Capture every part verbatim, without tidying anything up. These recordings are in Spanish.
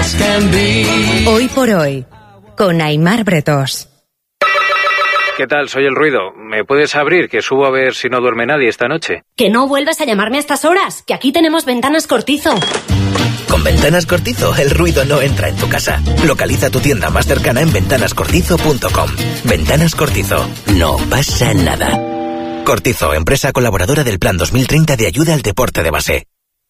Hoy por hoy, con Aimar Bretos. ¿Qué tal? Soy El Ruido. ¿Me puedes abrir? Que subo a ver si no duerme nadie esta noche. Que no vuelvas a llamarme a estas horas, que aquí tenemos Ventanas Cortizo. Con Ventanas Cortizo, el ruido no entra en tu casa. Localiza tu tienda más cercana en ventanas cortizo punto com. Ventanas Cortizo. No pasa nada. Cortizo, empresa colaboradora del Plan dos mil treinta de ayuda al deporte de base.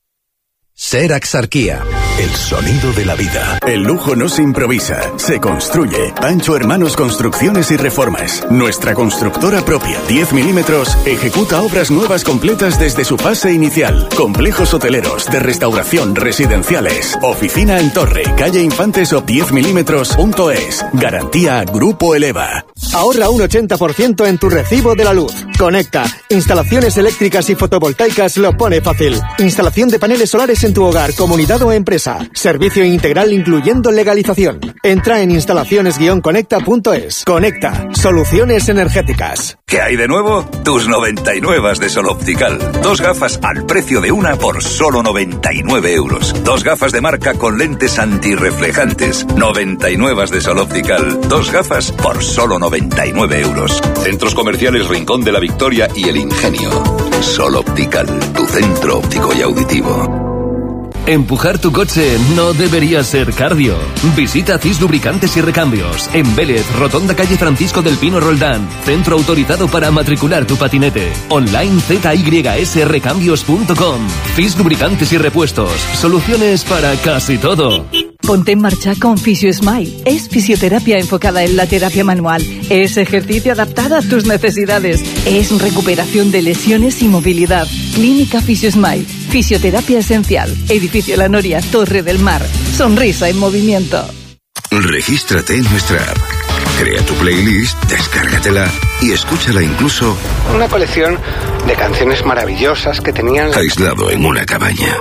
Ser Axarquía. El sonido de la vida. El lujo no se improvisa, se construye. Pancho Hermanos Construcciones y Reformas. Nuestra constructora propia, diez milímetros, ejecuta obras nuevas completas desde su fase inicial. Complejos hoteleros, de restauración, residenciales. Oficina en Torre, calle Infantes o diez milímetros punto es. Garantía Grupo Eleva. Ahorra un ochenta por ciento en tu recibo de la luz. Conecta. Instalaciones eléctricas y fotovoltaicas lo pone fácil. Instalación de paneles solares en tu hogar, comunidad o empresa. Servicio integral incluyendo legalización. Entra en instalaciones guion conecta punto es. Conecta. Soluciones energéticas. ¿Qué hay de nuevo? Tus noventa y nueve de Sol Optical. Dos gafas al precio de una por solo noventa y nueve euros. Dos gafas de marca con lentes antirreflejantes. noventa y nueve de Sol Optical. Dos gafas por solo noventa y nueve euros. Centros comerciales Rincón de la Victoria y El Ingenio. Sol Optical, tu centro óptico y auditivo. Empujar tu coche no debería ser cardio. Visita Cis Lubricantes y Recambios en Vélez, Rotonda calle Francisco del Pino Roldán. Centro autorizado para matricular tu patinete. Online z y s recambios punto com. Cis Lubricantes y Repuestos. Soluciones para casi todo. Ponte en marcha con FisioSmile. Es fisioterapia enfocada en la terapia manual. Es ejercicio adaptado a tus necesidades. Es recuperación de lesiones y movilidad. Clínica FisioSmile. Fisioterapia esencial. Edificio La Noria, Torre del Mar. Sonrisa en movimiento. Regístrate en nuestra app. Crea tu playlist, descárgatela y escúchala incluso... Una colección de canciones maravillosas que tenían... aislado en una cabaña.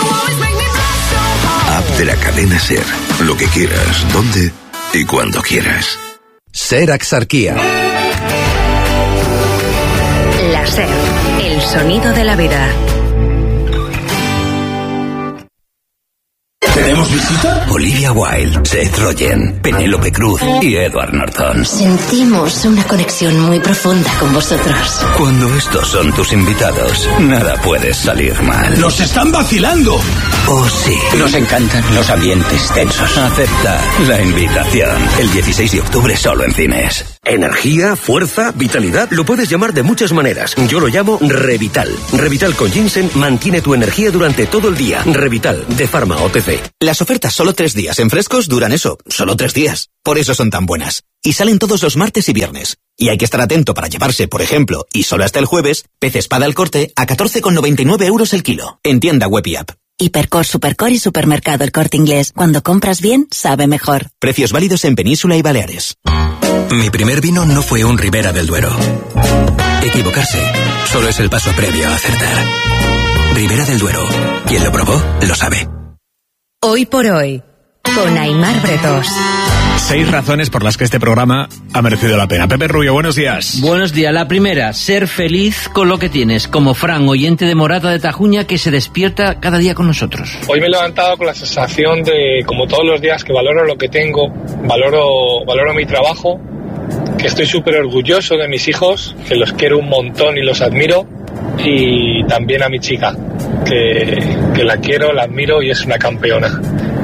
App de la cadena SER. Lo que quieras, dónde y cuando quieras. Ser Axarquía. La SER, el sonido de la vida. ¿Tenemos visita? Olivia Wilde, Seth Rogen, Penélope Cruz y Edward Norton. Sentimos una conexión muy profunda con vosotros. Cuando estos son tus invitados, nada puede salir mal. ¡Nos están vacilando! Oh, sí. Nos encantan los ambientes tensos. Acepta la invitación. El dieciséis de octubre solo en cines. Energía, fuerza, vitalidad, lo puedes llamar de muchas maneras. Yo lo llamo Revital. Revital con ginseng mantiene tu energía durante todo el día. Revital, de Pharma O T C. Las ofertas solo tres días en frescos duran eso, solo tres días. Por eso son tan buenas. Y salen todos los martes y viernes. Y hay que estar atento para llevarse, por ejemplo, y solo hasta el jueves, pez espada al corte a catorce con noventa y nueve euros el kilo. En tienda web y app. Hipercor, Supercor y Supermercado El Corte Inglés. Cuando compras bien, sabe mejor. Precios válidos en Península y Baleares. Mi primer vino no fue un Ribera del Duero. Equivocarse solo es el paso previo a acertar. Ribera del Duero. Quien lo probó, lo sabe. Hoy por hoy, con Aimar Bretos. Seis razones por las que este programa ha merecido la pena. Pepe Rubio, buenos días. Buenos días. La primera, ser feliz con lo que tienes, como Fran, oyente de Morata de Tajuña, que se despierta cada día con nosotros. Hoy me he levantado con la sensación de, como todos los días, que valoro lo que tengo, valoro, valoro mi trabajo, que estoy súper orgulloso de mis hijos, que los quiero un montón y los admiro, y también a mi chica, que, que la quiero, la admiro y es una campeona.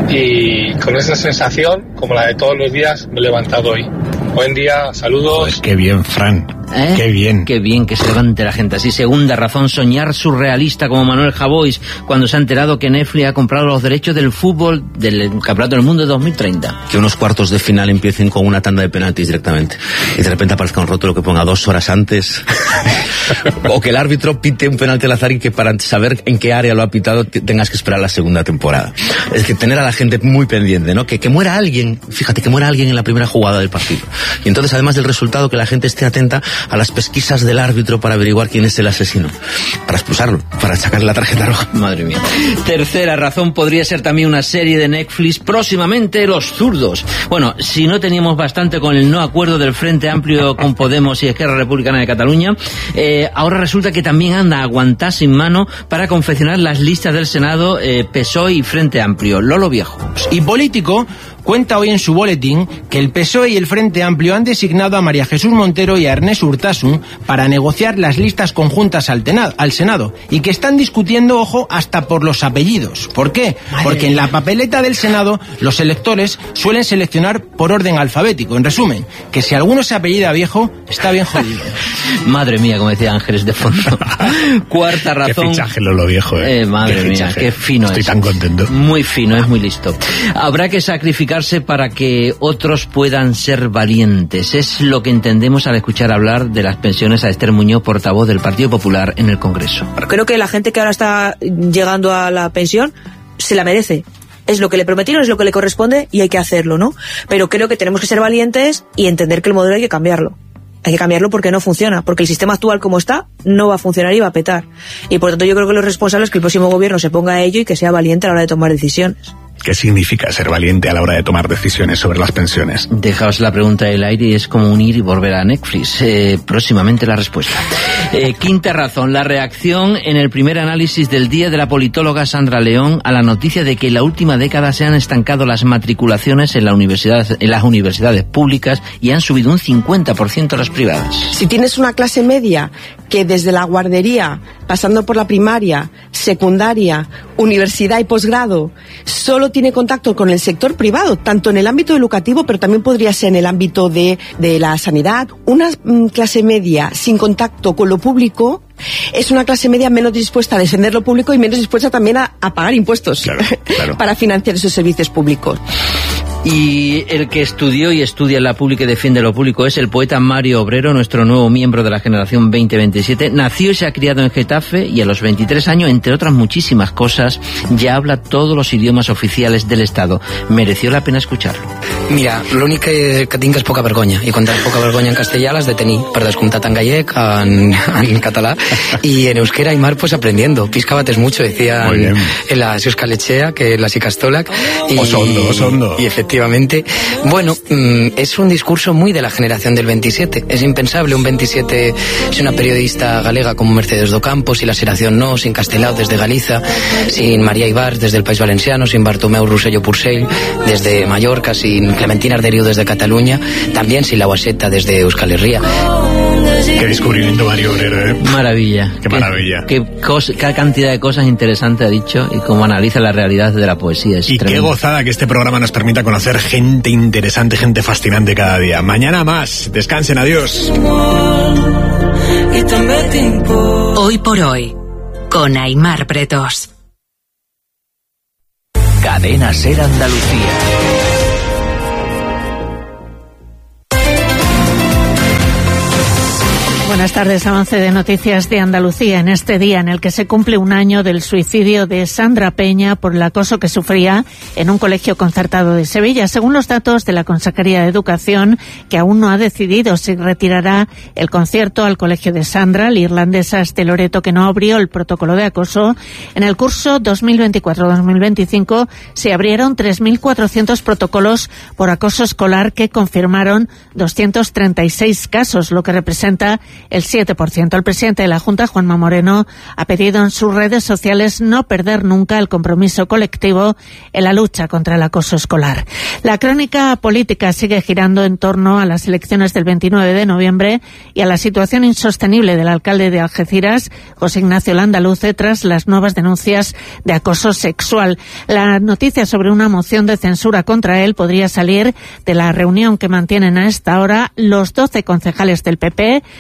Y con esa sensación, como la de todos los días, me he levantado hoy. Buen día, saludos. Pues qué bien, Fran. ¿Eh? Qué bien. Qué bien que se levante la gente así. Segunda razón, soñar surrealista como Manuel Javois cuando se ha enterado que Netflix ha comprado los derechos del fútbol del Campeonato del Mundo de dos mil treinta. Que unos cuartos de final empiecen con una tanda de penaltis directamente y de repente aparezca un rótulo que ponga dos horas antes o que el árbitro pite un penalti al azar y que para saber en qué área lo ha pitado tengas que esperar la segunda temporada. Es que tener a la gente muy pendiente, ¿no? Que, que muera alguien, fíjate, que muera alguien en la primera jugada del partido. Y entonces, además del resultado, que la gente esté atenta a las pesquisas del árbitro para averiguar quién es el asesino, para expulsarlo, para sacarle la tarjeta roja. Madre mía. Tercera razón podría ser también una serie de Netflix, próximamente Los Zurdos. Bueno, si no teníamos bastante con el no acuerdo del Frente Amplio con Podemos y Esquerra Republicana de Cataluña, eh, ahora resulta que también anda a aguantar sin mano para confeccionar las listas del Senado eh, P S O E y Frente Amplio. Lolo Viejo. Y Político cuenta hoy en su boletín que el P S O E y el Frente Amplio han designado a María Jesús Montero y a Ernest Urtasun para negociar las listas conjuntas al, tenado, al Senado y que están discutiendo, ojo, hasta por los apellidos. ¿Por qué? Madre Porque en la papeleta del Senado los electores suelen seleccionar por orden alfabético. En resumen, que si alguno se apellida Viejo, está bien jodido. Madre mía, como decía Ángeles de fondo. Cuarta razón. Qué fichaje, Lolo Viejo, eh. eh madre qué mía, fichaje. Qué fino Estoy es. Estoy tan contento. Muy fino, es muy listo. Habrá que sacrificar para que otros puedan ser valientes. Es lo que entendemos al escuchar hablar de las pensiones a Esther Muñoz, portavoz del Partido Popular en el Congreso. Creo que la gente que ahora está llegando a la pensión se la merece. Es lo que le prometieron, es lo que le corresponde y hay que hacerlo, ¿no? Pero creo que tenemos que ser valientes y entender que el modelo hay que cambiarlo. Hay que cambiarlo porque no funciona, porque el sistema actual como está no va a funcionar y va a petar. Y por tanto yo creo que lo responsable es que el próximo gobierno se ponga a ello y que sea valiente a la hora de tomar decisiones. ¿Qué significa ser valiente a la hora de tomar decisiones sobre las pensiones? Dejaos la pregunta del aire y es como unir y volver a Netflix. Eh, próximamente la respuesta. Eh, quinta razón, la reacción en el primer análisis del día de la politóloga Sandra León a la noticia de que en la última década se han estancado las matriculaciones en, la universidad, en las universidades públicas y han subido un cincuenta por ciento las privadas. Si tienes una clase media que desde la guardería, pasando por la primaria, secundaria, universidad y posgrado, solo tiene contacto con el sector privado, tanto en el ámbito educativo, pero también podría ser en el ámbito de, de la sanidad. Una mm, clase media sin contacto con lo público es una clase media menos dispuesta a defender lo público y menos dispuesta también a, a pagar impuestos, claro, claro. para financiar esos servicios públicos. Y el que estudió y estudia la pública y defiende lo público es el poeta Mario Obrero, nuestro nuevo miembro de la generación veinte veintisiete. Nació y se ha criado en Getafe y a los veintitrés años, entre otras muchísimas cosas, ya habla todos los idiomas oficiales del Estado. Mereció la pena escucharlo. Mira, l'únic que, que tinc és poca vergonya, i quan tens poca vergonya en castellà l'has de tenir, per descomptat en gallec, en, en català, y en euskera y mar pues aprendiendo. Piscabates mucho, decían en la Euskal-Etxea, que la Sikastolak. Y, osondo, osondo. Y efectivamente, bueno, es un discurso muy de la generación del veintisiete. Es impensable un veintisiete sin una periodista galega como Mercedes Docampo, sin la Xeración No, sin Castelao desde Galiza, sin María Ibar desde el País Valenciano, sin Bartomeu Rosselló Purcell desde Mallorca, sin Clementina Arderiu desde Cataluña, también sin la Guaseta desde Euskal Herria. Qué descubrimiento, Mario Obrero, ¿eh? Maravilla. Qué maravilla. Qué, qué, cosa, qué cantidad de cosas interesantes ha dicho y cómo analiza la realidad de la poesía. Es y tremendo. Qué gozada que este programa nos permita conocer gente interesante, gente fascinante cada día. Mañana más. Descansen, adiós. Hoy por hoy, con Aimar Bretos. Cadena Ser Andalucía. Buenas tardes, avance de noticias de Andalucía en este día en el que se cumple un año del suicidio de Sandra Peña por el acoso que sufría en un colegio concertado de Sevilla. Según los datos de la Consejería de Educación, que aún no ha decidido si retirará el concierto al colegio de Sandra, la irlandesa Este Loreto, que no abrió el protocolo de acoso, en el curso dos mil veinticuatro dos mil veinticinco se abrieron tres mil cuatrocientos protocolos por acoso escolar que confirmaron doscientos treinta y seis casos, lo que representa el siete por ciento. El presidente de la Junta, Juanma Moreno, ha pedido en sus redes sociales no perder nunca el compromiso colectivo en la lucha contra el acoso escolar. La crónica política sigue girando en torno a las elecciones del veintinueve de noviembre y a la situación insostenible del alcalde de Algeciras, José Ignacio Landaluce, tras las nuevas denuncias de acoso sexual. La noticia sobre una moción de censura contra él podría salir de la reunión que mantienen a esta hora los doce concejales del P P que han renunciado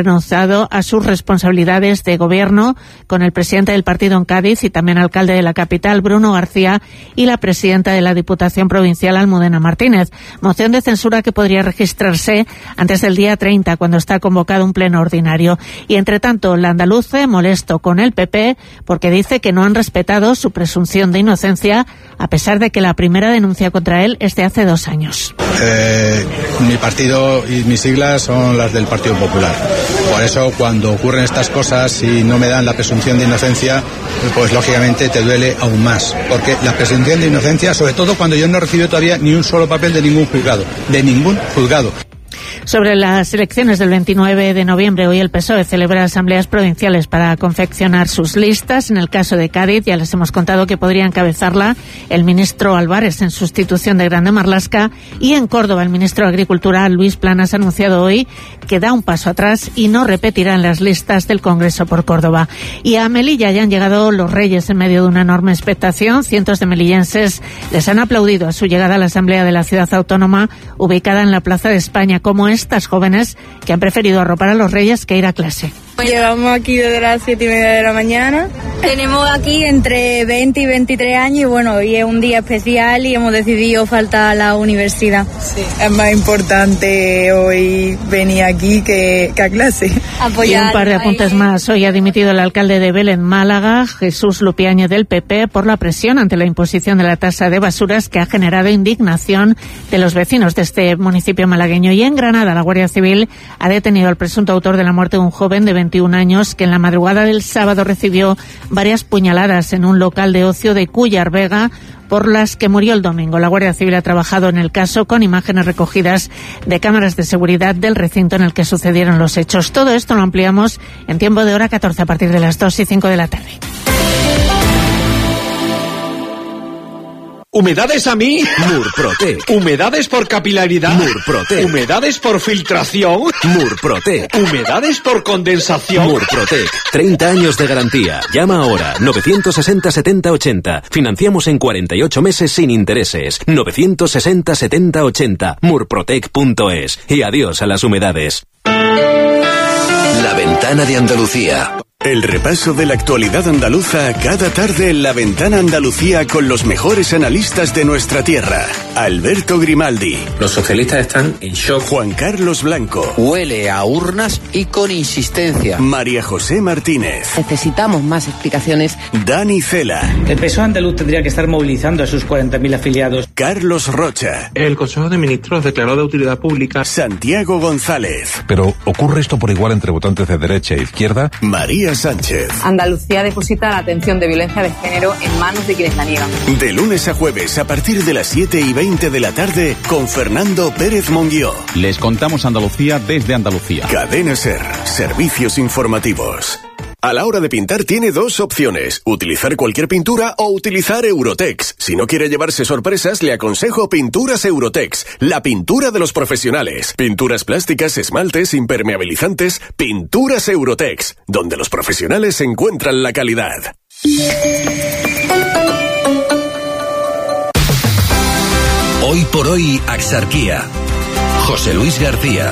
renunciado a sus responsabilidades de gobierno con el presidente del partido en Cádiz y también alcalde de la capital, Bruno García, y la presidenta de la Diputación Provincial, Almudena Martínez. Moción de censura que podría registrarse antes del día treinta, cuando está convocado un pleno ordinario. Y entre tanto, la andaluce molesto con el P P porque dice que no han respetado su presunción de inocencia, a pesar de que la primera denuncia contra él es de hace dos años. Eh, mi partido y mis siglas son las del Partido Popular. Por eso, cuando ocurren estas cosas y no me dan la presunción de inocencia, pues lógicamente te duele aún más. Porque la presunción de inocencia, sobre todo cuando yo no he recibido todavía ni un solo papel de ningún juzgado, de ningún juzgado. Sobre las elecciones del veintinueve de noviembre, hoy el P S O E celebra asambleas provinciales para confeccionar sus listas. En el caso de Cádiz, ya les hemos contado que podría encabezarla el ministro Álvarez en sustitución de Grande Marlaska. Y en Córdoba, el ministro de Agricultura, Luis Planas, ha anunciado hoy que da un paso atrás y no repetirá en las listas del Congreso por Córdoba. Y a Melilla ya han llegado los Reyes en medio de una enorme expectación. Cientos de melillenses les han aplaudido a su llegada a la Asamblea de la Ciudad Autónoma, ubicada en la Plaza de España, como estas jóvenes que han preferido arropar a los Reyes que ir a clase. Llegamos aquí desde las siete y media de la mañana. Tenemos aquí entre veinte y veintitrés años y bueno, hoy es un día especial y hemos decidido faltar a la universidad. Sí, es más importante hoy venir aquí que, que a clase. Apoyar. Y un par de apuntes más. Hoy ha dimitido el alcalde de Belén, Málaga, Jesús Lupiáñez, del P P, por la presión ante la imposición de la tasa de basuras que ha generado indignación de los vecinos de este municipio malagueño. Y en Granada, la Guardia Civil ha detenido al presunto autor de la muerte de un joven de veintiún años que en la madrugada del sábado recibió varias puñaladas en un local de ocio de Cúllar Vega, por las que murió el domingo. La Guardia Civil ha trabajado en el caso con imágenes recogidas de cámaras de seguridad del recinto en el que sucedieron los hechos. Todo esto lo ampliamos en tiempo de hora catorce a partir de las dos y cinco de la tarde. ¿Humedades a mí? Murprotec. ¿Humedades por capilaridad? Murprotec. ¿Humedades por filtración? Murprotec. ¿Humedades por condensación? Murprotec. treinta años de garantía. Llama ahora. novecientos sesenta setenta ochenta. Financiamos en cuarenta y ocho meses sin intereses. novecientos sesenta setenta ochenta. murprotec punto es. Y adiós a las humedades. La Ventana de Andalucía. El repaso de la actualidad andaluza cada tarde en La Ventana Andalucía con los mejores analistas de nuestra tierra. Alberto Grimaldi. Los socialistas están en shock. Juan Carlos Blanco. Huele a urnas y con insistencia. María José Martínez. Necesitamos más explicaciones. Dani Cela. El P S O E andaluz tendría que estar movilizando a sus cuarenta mil afiliados. Carlos Rocha. El Consejo de Ministros declaró de utilidad pública. Santiago González. Pero ¿ocurre esto por igual entre votantes de derecha e izquierda? María Sánchez. Andalucía deposita la atención de violencia de género en manos de quienes la niegan. De lunes a jueves a partir de las siete y veinte de la tarde con Fernando Pérez Monguió. Les contamos Andalucía desde Andalucía. Cadena SER. Servicios informativos. A la hora de pintar tiene dos opciones, utilizar cualquier pintura o utilizar Eurotex. Si no quiere llevarse sorpresas, le aconsejo Pinturas Eurotex, la pintura de los profesionales. Pinturas plásticas, esmaltes, impermeabilizantes, Pinturas Eurotex, donde los profesionales encuentran la calidad. Hoy por hoy, Axarquía. José Luis García.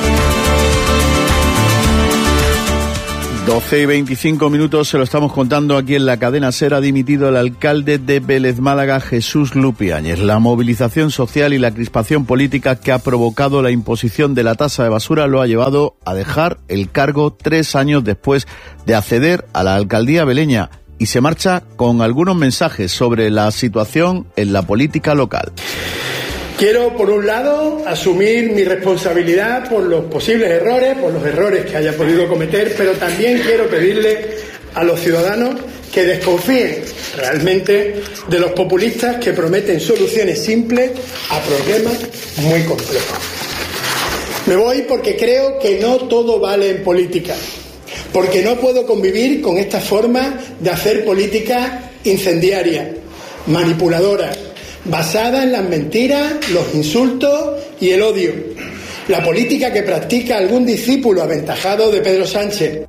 doce y veinticinco minutos, se lo estamos contando aquí en la cadena SER. Ha dimitido el alcalde de Vélez Málaga, Jesús Lupiáñez. La movilización social y la crispación política que ha provocado la imposición de la tasa de basura lo ha llevado a dejar el cargo tres años después de acceder a la alcaldía veleña. Y se marcha con algunos mensajes sobre la situación en la política local. Quiero, por un lado, asumir mi responsabilidad por los posibles errores, por los errores que haya podido cometer, pero también quiero pedirle a los ciudadanos que desconfíen realmente de los populistas que prometen soluciones simples a problemas muy complejos. Me voy porque creo que no todo vale en política, porque no puedo convivir con esta forma de hacer política incendiaria, manipuladora, basada en las mentiras, los insultos y el odio. La política que practica algún discípulo aventajado de Pedro Sánchez.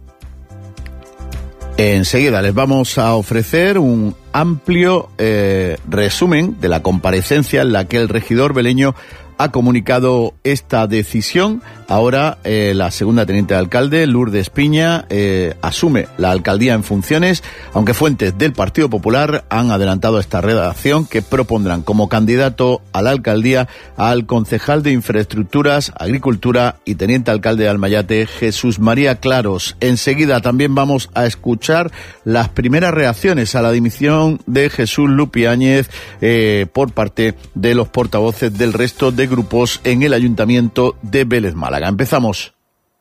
Enseguida les vamos a ofrecer un amplio eh, resumen de la comparecencia en la que el regidor veleño ha comunicado esta decisión Ahora eh, la segunda teniente de alcalde, Lourdes Piña, eh, asume la alcaldía en funciones, aunque fuentes del Partido Popular han adelantado esta redacción que propondrán como candidato a la alcaldía al concejal de Infraestructuras, Agricultura y teniente alcalde de Almayate, Jesús María Claros. Enseguida también vamos a escuchar las primeras reacciones a la dimisión de Jesús Lupi Áñez eh, por parte de los portavoces del resto de grupos en el Ayuntamiento de Vélez Málaga. Empezamos.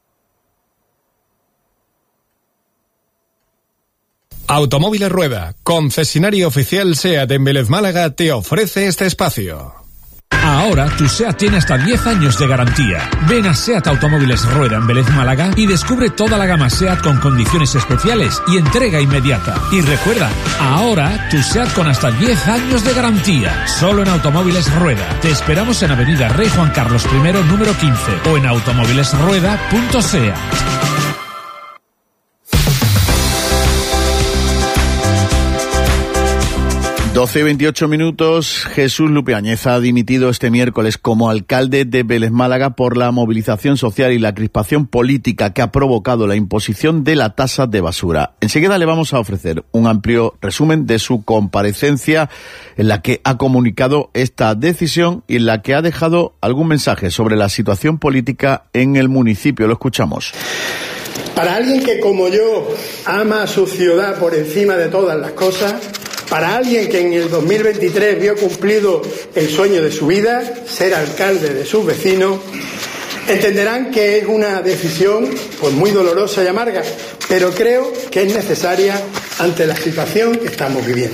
Automóviles Rueda, concesionario oficial SEAT en Vélez Málaga, te ofrece este espacio. Ahora tu SEAT tiene hasta diez años de garantía. Ven a SEAT Automóviles Rueda en Vélez Málaga y descubre toda la gama SEAT con condiciones especiales y entrega inmediata. Y recuerda, ahora tu SEAT con hasta diez años de garantía. Solo en Automóviles Rueda. Te esperamos en Avenida Rey Juan Carlos primero, número quince o en automóviles rueda punto seat. doce y veintiocho minutos. Jesús Lupi Áñez ha dimitido este miércoles como alcalde de Vélez Málaga por la movilización social y la crispación política que ha provocado la imposición de la tasa de basura. Enseguida le vamos a ofrecer un amplio resumen de su comparecencia en la que ha comunicado esta decisión y en la que ha dejado algún mensaje sobre la situación política en el municipio. Lo escuchamos. Para alguien que como yo ama a su ciudad por encima de todas las cosas, para alguien que en el dos mil veintitrés vio cumplido el sueño de su vida, ser alcalde de sus vecinos, entenderán que es una decisión pues muy dolorosa y amarga, pero creo que es necesaria ante la situación que estamos viviendo.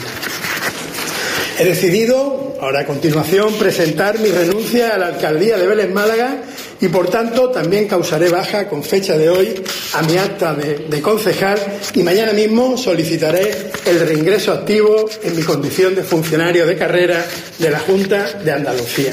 He decidido, ahora a continuación, presentar mi renuncia a la alcaldía de Vélez Málaga y, por tanto, también causaré baja con fecha de hoy a mi acta de, de concejal y mañana mismo solicitaré el reingreso activo en mi condición de funcionario de carrera de la Junta de Andalucía.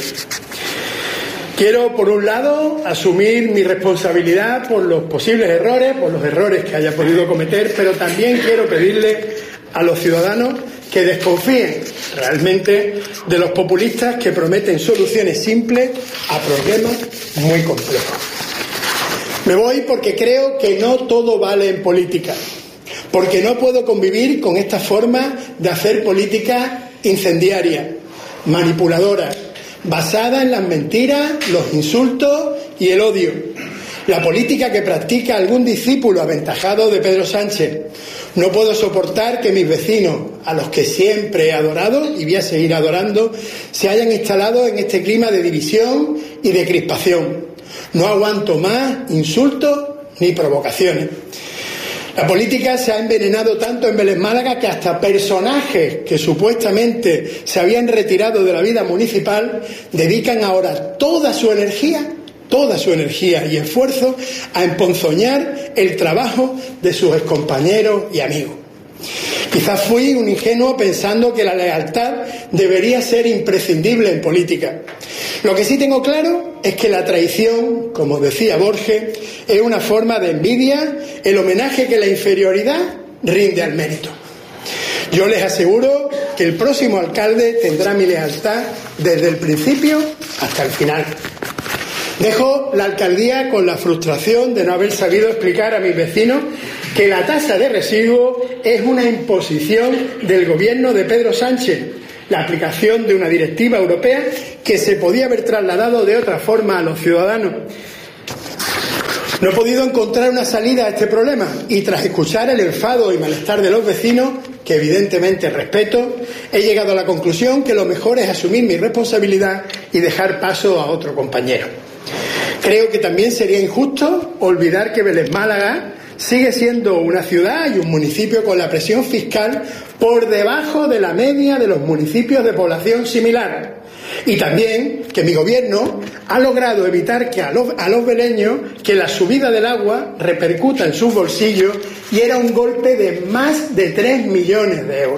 Quiero, por un lado, asumir mi responsabilidad por los posibles errores, por los errores que haya podido cometer, pero también quiero pedirle a los ciudadanos que desconfíen realmente de los populistas que prometen soluciones simples a problemas muy complejos. Me voy porque creo que no todo vale en política, porque no puedo convivir con esta forma de hacer política incendiaria, manipuladora, basada en las mentiras, los insultos y el odio. La política que practica algún discípulo aventajado de Pedro Sánchez. No puedo soportar que mis vecinos, a los que siempre he adorado y voy a seguir adorando, se hayan instalado en este clima de división y de crispación. No aguanto más insultos ni provocaciones. La política se ha envenenado tanto en Vélez Málaga que hasta personajes que supuestamente se habían retirado de la vida municipal dedican ahora toda su energía toda su energía y esfuerzo a emponzoñar el trabajo de sus excompañeros y amigos. Quizás fui un ingenuo pensando que la lealtad debería ser imprescindible en política. Lo que sí tengo claro es que la traición, como decía Borges, es una forma de envidia, el homenaje que la inferioridad rinde al mérito. Yo les aseguro que el próximo alcalde tendrá mi lealtad desde el principio hasta el final. Dejo la alcaldía con la frustración de no haber sabido explicar a mis vecinos que la tasa de residuos es una imposición del gobierno de Pedro Sánchez, la aplicación de una directiva europea que se podía haber trasladado de otra forma a los ciudadanos. No he podido encontrar una salida a este problema y tras escuchar el enfado y malestar de los vecinos, que evidentemente respeto, he llegado a la conclusión que lo mejor es asumir mi responsabilidad y dejar paso a otro compañero. Creo que también sería injusto olvidar que Vélez Málaga sigue siendo una ciudad y un municipio con la presión fiscal por debajo de la media de los municipios de población similar. Y también que mi gobierno ha logrado evitar que a los, a los veleños que la subida del agua repercuta en sus bolsillos y era un golpe de más de tres millones de euros.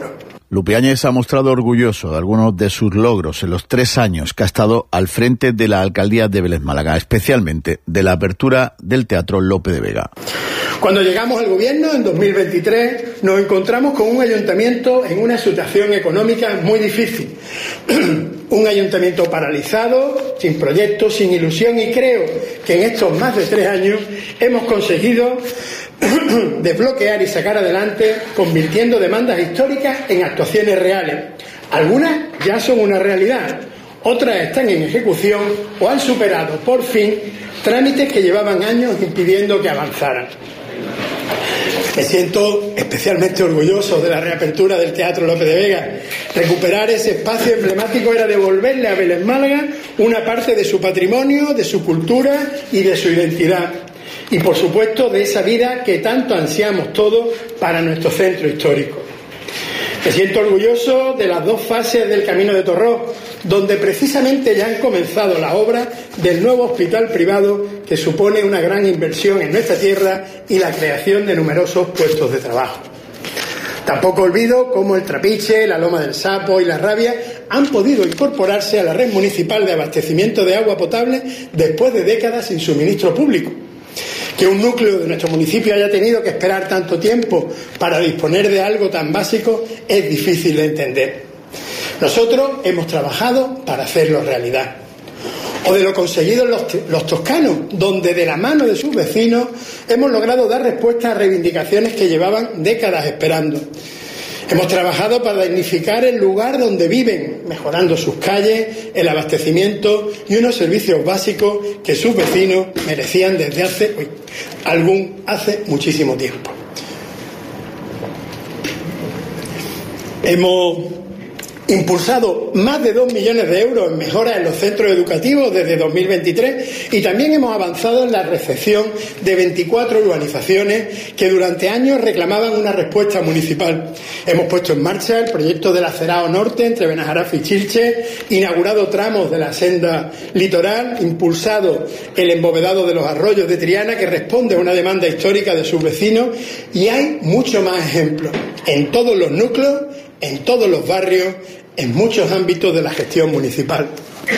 Lupiáñez ha mostrado orgulloso de algunos de sus logros en los tres años que ha estado al frente de la alcaldía de Vélez Málaga, especialmente de la apertura del Teatro Lope de Vega. Cuando llegamos al gobierno en dos mil veintitrés nos encontramos con un ayuntamiento en una situación económica muy difícil. Un ayuntamiento paralizado, sin proyectos, sin ilusión, y creo que en estos más de tres años hemos conseguido desbloquear y sacar adelante, convirtiendo demandas históricas en actuaciones reales. Algunas ya son una realidad, otras están en ejecución o han superado por fin trámites que llevaban años impidiendo que avanzaran. Me siento especialmente orgulloso de la reapertura del Teatro Lope de Vega. Recuperar ese espacio emblemático era devolverle a Vélez Málaga una parte de su patrimonio, de su cultura y de su identidad. Y, por supuesto, de esa vida que tanto ansiamos todos para nuestro centro histórico. Me siento orgulloso de las dos fases del Camino de Torró, donde precisamente ya han comenzado la obra del nuevo hospital privado que supone una gran inversión en nuestra tierra y la creación de numerosos puestos de trabajo. Tampoco olvido cómo el Trapiche, la Loma del Sapo y la Rabia han podido incorporarse a la red municipal de abastecimiento de agua potable después de décadas sin suministro público. Que un núcleo de nuestro municipio haya tenido que esperar tanto tiempo para disponer de algo tan básico es difícil de entender. Nosotros hemos trabajado para hacerlo realidad. O de lo conseguido en los, los toscanos, donde de la mano de sus vecinos hemos logrado dar respuesta a reivindicaciones que llevaban décadas esperando. Hemos trabajado para dignificar el lugar donde viven, mejorando sus calles, el abastecimiento y unos servicios básicos que sus vecinos merecían desde hace, uy, algún hace muchísimo tiempo. Hemos impulsado más de dos millones de euros en mejoras en los centros educativos desde dos mil veintitrés y también hemos avanzado en la recepción de veinticuatro urbanizaciones que durante años reclamaban una respuesta municipal. Hemos puesto en marcha el proyecto del Acerado Norte entre Benajarafe y Chilche, inaugurado tramos de la senda litoral, impulsado el embovedado de los arroyos de Triana, que responde a una demanda histórica de sus vecinos, y hay muchos más ejemplos en todos los núcleos, en todos los barrios, en muchos ámbitos de la gestión municipal.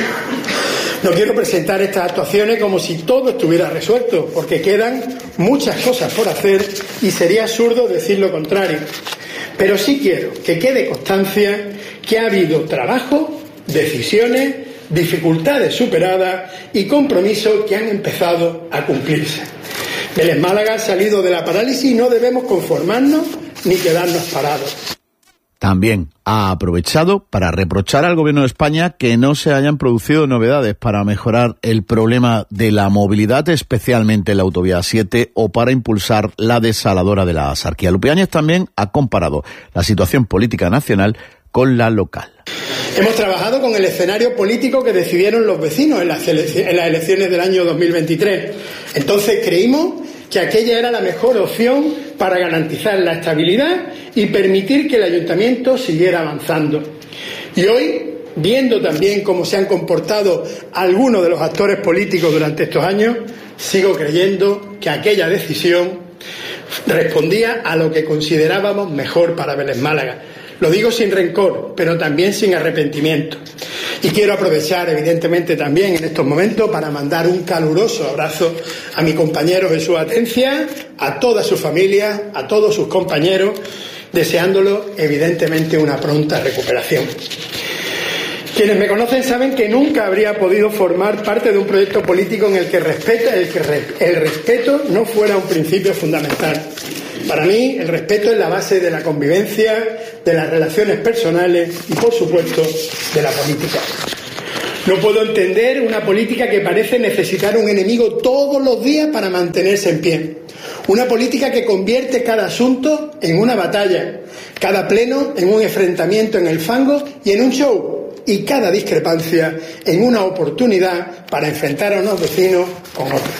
No quiero presentar estas actuaciones como si todo estuviera resuelto, porque quedan muchas cosas por hacer y sería absurdo decir lo contrario. Pero sí quiero que quede constancia que ha habido trabajo, decisiones, dificultades superadas y compromisos que han empezado a cumplirse. Vélez Málaga ha salido de la parálisis y no debemos conformarnos ni quedarnos parados. También ha aprovechado para reprochar al Gobierno de España que no se hayan producido novedades para mejorar el problema de la movilidad, especialmente en la autovía siete, o para impulsar la desaladora de la Axarquía. Lupiáñez también ha comparado la situación política nacional con la local. Hemos trabajado con el escenario político que decidieron los vecinos en las elecciones del año dos mil veintitrés. Entonces creímos que aquella era la mejor opción para garantizar la estabilidad y permitir que el ayuntamiento siguiera avanzando. Y hoy, viendo también cómo se han comportado algunos de los actores políticos durante estos años, sigo creyendo que aquella decisión respondía a lo que considerábamos mejor para Vélez Málaga. Lo digo sin rencor, pero también sin arrepentimiento. Y quiero aprovechar, evidentemente, también en estos momentos para mandar un caluroso abrazo a mi compañero Jesús Atencia, a toda su familia, a todos sus compañeros, deseándolo, evidentemente, una pronta recuperación. Quienes me conocen saben que nunca habría podido formar parte de un proyecto político en el que, respeta, el, que re, el respeto no fuera un principio fundamental. Para mí, el respeto es la base de la convivencia, de las relaciones personales y, por supuesto, de la política. No puedo entender una política que parece necesitar un enemigo todos los días para mantenerse en pie. Una política que convierte cada asunto en una batalla, cada pleno en un enfrentamiento en el fango y en un show, y cada discrepancia en una oportunidad para enfrentar a unos vecinos con otros.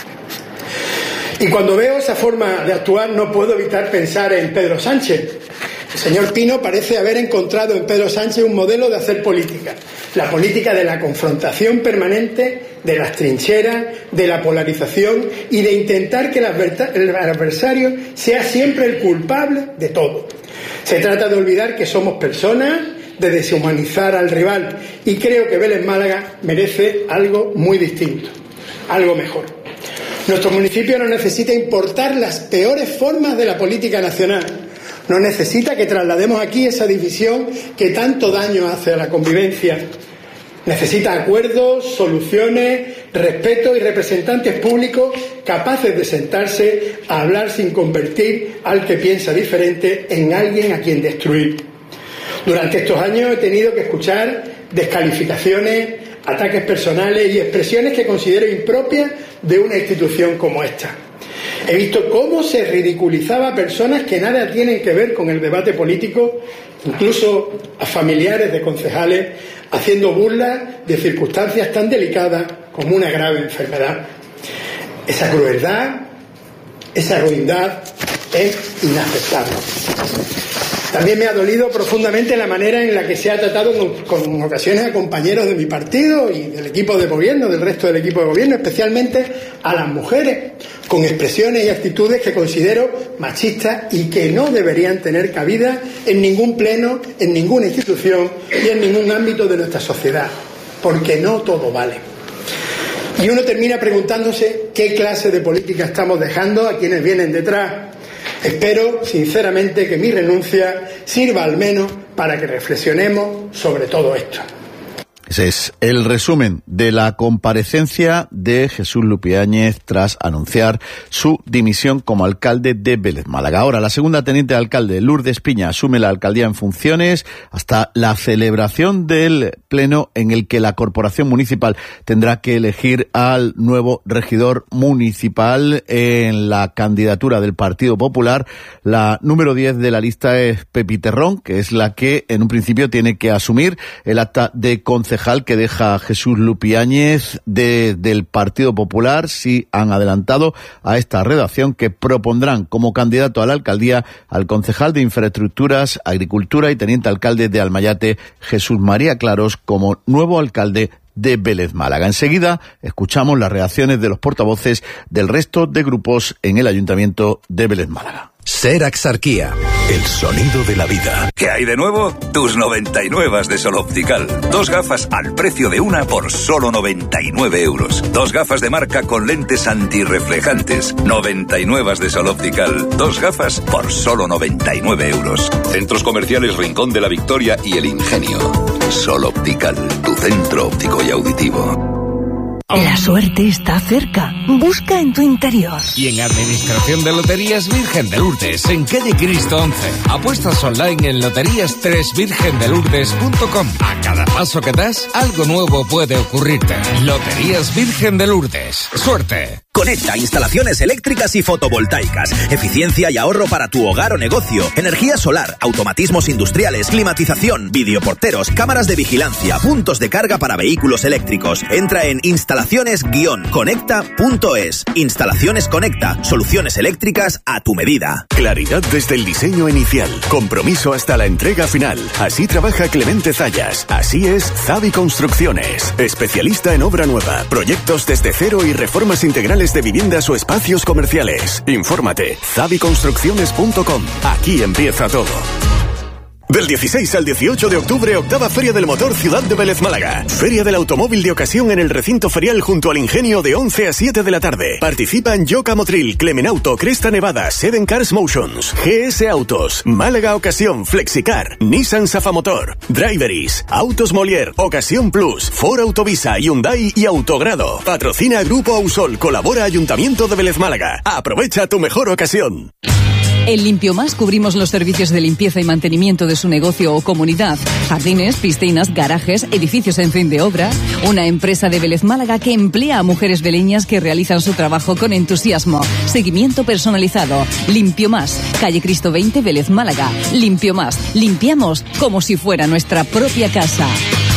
Y cuando veo esa forma de actuar no puedo evitar pensar en Pedro Sánchez. El señor Pino parece haber encontrado en Pedro Sánchez un modelo de hacer política. La política de la confrontación permanente, de las trincheras, de la polarización y de intentar que el adversario sea siempre el culpable de todo. Se trata de olvidar que somos personas, de deshumanizar al rival, y creo que Vélez Málaga merece algo muy distinto, algo mejor. Nuestro municipio no necesita importar las peores formas de la política nacional, no necesita que traslademos aquí esa división que tanto daño hace a la convivencia. Necesita acuerdos, soluciones, respeto y representantes públicos capaces de sentarse a hablar sin convertir al que piensa diferente en alguien a quien destruir. Durante estos años he tenido que escuchar descalificaciones, ataques personales y expresiones que considero impropias de una institución como esta. He visto cómo se ridiculizaba a personas que nada tienen que ver con el debate político, incluso a familiares de concejales, haciendo burlas de circunstancias tan delicadas como una grave enfermedad. Esa crueldad, esa ruindad es inaceptable. También me ha dolido profundamente la manera en la que se ha tratado con, con ocasiones a compañeros de mi partido y del equipo de gobierno, del resto del equipo de gobierno, especialmente a las mujeres, con expresiones y actitudes que considero machistas y que no deberían tener cabida en ningún pleno, en ninguna institución y en ningún ámbito de nuestra sociedad, porque no todo vale. Y uno termina preguntándose qué clase de política estamos dejando a quienes vienen detrás. Espero, sinceramente, que mi renuncia sirva al menos para que reflexionemos sobre todo esto. Ese es el resumen de la comparecencia de Jesús Lupiáñez tras anunciar su dimisión como alcalde de Vélez Málaga. Ahora, la segunda teniente de alcalde, Lourdes Piña, asume la alcaldía en funciones hasta la celebración del pleno en el que la corporación municipal tendrá que elegir al nuevo regidor municipal en la candidatura del Partido Popular. La número diez de la lista es Pepi Terrón, que es la que en un principio tiene que asumir el acta de concejal que deja Jesús Lupiáñez de, del Partido Popular. Sí han adelantado a esta redacción que propondrán como candidato a la alcaldía al concejal de Infraestructuras, Agricultura y teniente alcalde de Almayate, Jesús María Claros, como nuevo alcalde de Vélez Málaga. Enseguida escuchamos las reacciones de los portavoces del resto de grupos en el Ayuntamiento de Vélez Málaga. Ser Axarquía, el sonido de la vida. ¿Qué hay de nuevo? Tus noventa y nueve de Sol Optical. Dos gafas al precio de una por solo noventa y nueve euros. Dos gafas de marca con lentes antirreflejantes. noventa y nueve de Sol Optical. Dos gafas por solo noventa y nueve euros. Centros comerciales Rincón de la Victoria y El Ingenio. Sol Optical, tu centro óptico y auditivo. La suerte está cerca. Busca en tu interior. Y en Administración de Loterías Virgen de Lourdes, en calle Cristo once. Apuestas online en loterías tres virgen de lourdes punto com. A cada paso que das, algo nuevo puede ocurrirte. Loterías Virgen de Lourdes. ¡Suerte! Conecta instalaciones eléctricas y fotovoltaicas, eficiencia y ahorro para tu hogar o negocio, energía solar, automatismos industriales, climatización, videoporteros, cámaras de vigilancia, puntos de carga para vehículos eléctricos. Entra en instalaciones conecta punto es. Instalaciones Conecta, soluciones eléctricas a tu medida. Claridad desde el diseño inicial, compromiso hasta la entrega final. Así trabaja Clemente Zayas. Así es Zavi Construcciones, especialista en obra nueva, proyectos desde cero y reformas integrales de viviendas o espacios comerciales. Infórmate, zavi construcciones punto com. Aquí empieza todo. Del dieciséis al dieciocho de octubre, octava Feria del Motor Ciudad de Vélez Málaga. Feria del automóvil de ocasión en el recinto ferial junto al Ingenio de once a siete de la tarde. Participan Yoka Motril, Clemenauto, Cresta Nevada, Seven Cars Motions, G S Autos, Málaga Ocasión, Flexicar, Nissan Safamotor, Driveris, Autos Molière, Ocasión Plus, Ford Autovisa, Hyundai y Autogrado. Patrocina Grupo Ausol, colabora Ayuntamiento de Vélez Málaga. Aprovecha tu mejor ocasión. En Limpiomás cubrimos los servicios de limpieza y mantenimiento de su negocio o comunidad. Jardines, piscinas, garajes, edificios en fin de obra. Una empresa de Vélez Málaga que emplea a mujeres veleñas que realizan su trabajo con entusiasmo. Seguimiento personalizado. Limpiomás, calle Cristo veinte, Vélez Málaga. Limpiomás, limpiamos como si fuera nuestra propia casa.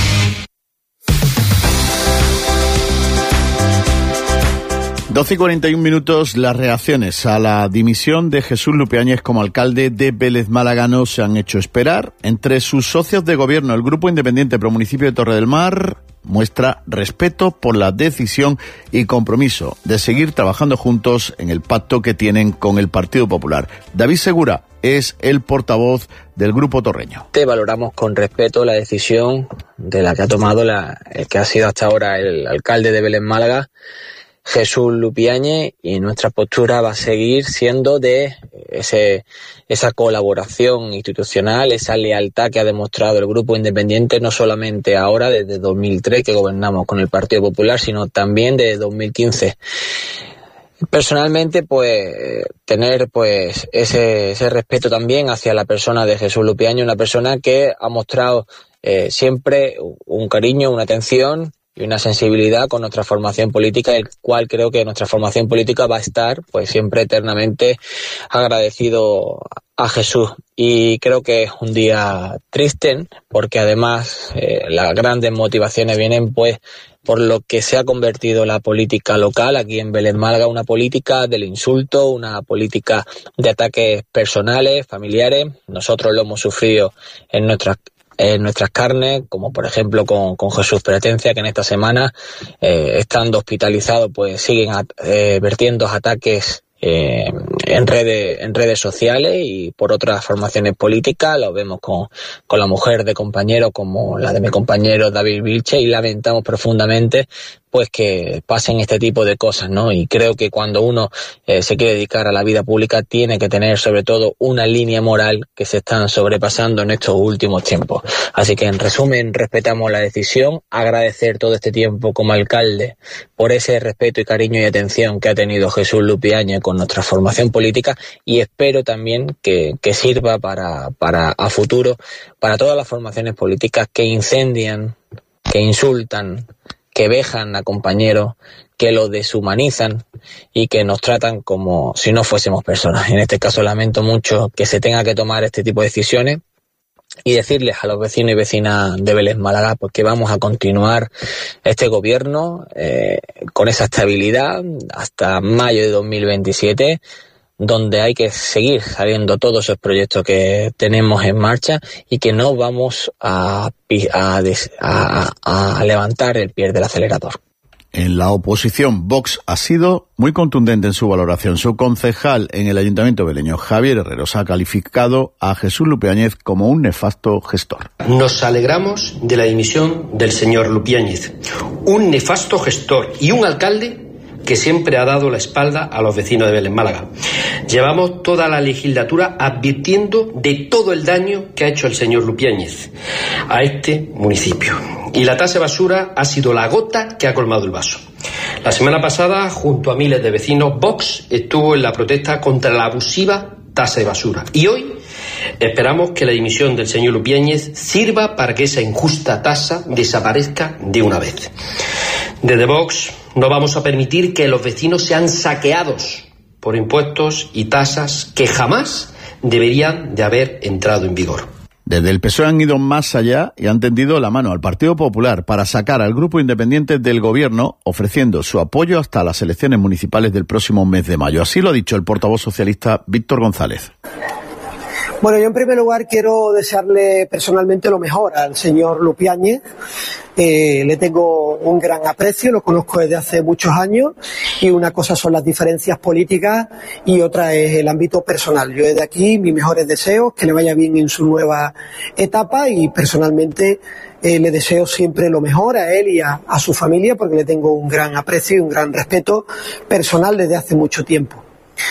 doce y cuarenta y un minutos, las reacciones a la dimisión de Jesús Lupiáñez como alcalde de Vélez Málaga no se han hecho esperar. Entre sus socios de gobierno, el Grupo Independiente Pro Municipio de Torre del Mar, muestra respeto por la decisión y compromiso de seguir trabajando juntos en el pacto que tienen con el Partido Popular. David Segura es el portavoz del Grupo Torreño. Te valoramos con respeto la decisión de la que ha tomado la, el que ha sido hasta ahora el alcalde de Vélez Málaga, Jesús Lupiáñez, y nuestra postura va a seguir siendo de ese, esa colaboración institucional, esa lealtad que ha demostrado el Grupo Independiente, no solamente ahora desde dos mil tres que gobernamos con el Partido Popular, sino también desde dos mil quince. Personalmente, pues, tener pues ese, ese respeto también hacia la persona de Jesús Lupiáñez, una persona que ha mostrado eh, siempre un cariño, una atención y una sensibilidad con nuestra formación política, el cual creo que nuestra formación política va a estar pues siempre eternamente agradecido a Jesús. Y creo que es un día triste, porque además eh, las grandes motivaciones vienen pues por lo que se ha convertido la política local aquí en Vélez Málaga, una política del insulto, una política de ataques personales, familiares. Nosotros lo hemos sufrido en nuestras en nuestras carnes, como por ejemplo con, con Jesús Pretencia, que en esta semana, eh, estando hospitalizado, pues siguen at, eh, vertiendo ataques eh, en redes en redes sociales y por otras formaciones políticas. Lo vemos con, con la mujer de compañero como la de mi compañero David Vilche, y lamentamos profundamente pues que pasen este tipo de cosas, ¿no? Y creo que cuando uno eh, se quiere dedicar a la vida pública tiene que tener sobre todo una línea moral que se están sobrepasando en estos últimos tiempos. Así que en resumen, respetamos la decisión, agradecer todo este tiempo como alcalde por ese respeto y cariño y atención que ha tenido Jesús Lupiáñez con nuestra formación política, y espero también que, que sirva para, para a futuro para todas las formaciones políticas que incendian, que insultan, que vejan a compañeros, que lo deshumanizan y que nos tratan como si no fuésemos personas. En este caso lamento mucho que se tenga que tomar este tipo de decisiones, y decirles a los vecinos y vecinas de Vélez Málaga pues que vamos a continuar este gobierno eh, con esa estabilidad hasta mayo de dos mil veintisiete, donde hay que seguir saliendo todos esos proyectos que tenemos en marcha y que no vamos a, a, a, a levantar el pie del acelerador. En la oposición, Vox ha sido muy contundente en su valoración. Su concejal en el Ayuntamiento veleño, Javier Herreros, ha calificado a Jesús Lupiáñez como un nefasto gestor. Nos alegramos de la dimisión del señor Lupiáñez, un nefasto gestor y un alcalde que siempre ha dado la espalda a los vecinos de Vélez Málaga. Llevamos toda la legislatura advirtiendo de todo el daño que ha hecho el señor Lupiáñez a este municipio. Y la tasa de basura ha sido la gota que ha colmado el vaso. La semana pasada, junto a miles de vecinos, Vox estuvo en la protesta contra la abusiva tasa de basura. Y hoy esperamos que la dimisión del señor Lupiáñez sirva para que esa injusta tasa desaparezca de una vez. Desde Vox no vamos a permitir que los vecinos sean saqueados por impuestos y tasas que jamás deberían de haber entrado en vigor. Desde el P S O E han ido más allá y han tendido la mano al Partido Popular para sacar al Grupo Independiente del Gobierno, ofreciendo su apoyo hasta las elecciones municipales del próximo mes de mayo. Así lo ha dicho el portavoz socialista Víctor González. Bueno, yo en primer lugar quiero desearle personalmente lo mejor al señor Lupiáñez. Eh, le tengo un gran aprecio, lo conozco desde hace muchos años, y una cosa son las diferencias políticas y otra es el ámbito personal. Yo desde aquí mis mejores deseos, que le vaya bien en su nueva etapa, y personalmente eh, le deseo siempre lo mejor a él y a, a su familia, porque le tengo un gran aprecio y un gran respeto personal desde hace mucho tiempo.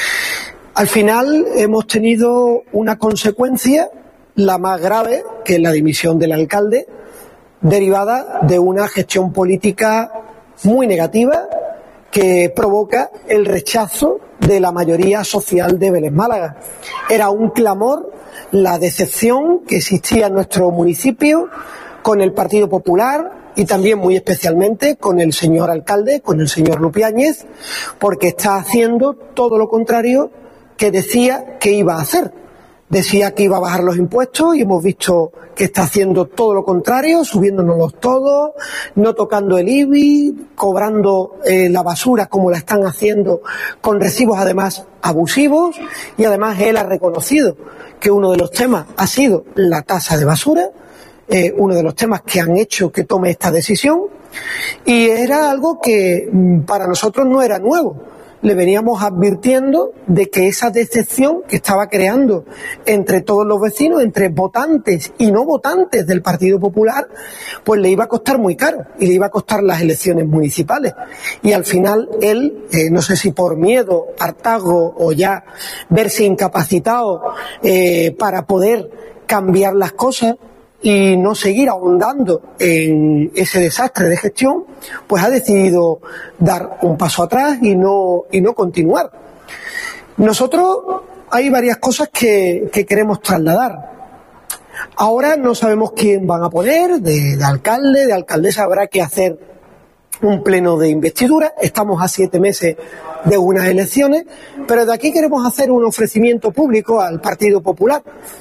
Al final hemos tenido una consecuencia, la más grave, que es la dimisión del alcalde, derivada de una gestión política muy negativa que provoca el rechazo de la mayoría social de Vélez Málaga. Era un clamor la decepción que existía en nuestro municipio con el Partido Popular y también muy especialmente con el señor alcalde, con el señor Lupiáñez, porque está haciendo todo lo contrario que decía que iba a hacer. Decía que iba a bajar los impuestos y hemos visto que está haciendo todo lo contrario, subiéndonos todos, no tocando el I B I, cobrando eh, la basura como la están haciendo, con recibos además abusivos, y además él ha reconocido que uno de los temas ha sido la tasa de basura, eh, uno de los temas que han hecho que tome esta decisión, y era algo que para nosotros no era nuevo. Le veníamos advirtiendo de que esa decepción que estaba creando entre todos los vecinos, entre votantes y no votantes del Partido Popular, pues le iba a costar muy caro y le iba a costar las elecciones municipales. Y al final él, eh, no sé si por miedo, hartazgo o ya verse incapacitado eh, para poder cambiar las cosas y no seguir ahondando en ese desastre de gestión, pues ha decidido dar un paso atrás y no, y no continuar. Nosotros hay varias cosas que, que queremos trasladar. Ahora no sabemos quién van a poner, de, de alcalde, de alcaldesa, habrá que hacer un pleno de investidura, estamos a siete meses de unas elecciones, pero de aquí queremos hacer un ofrecimiento público al Partido Popular.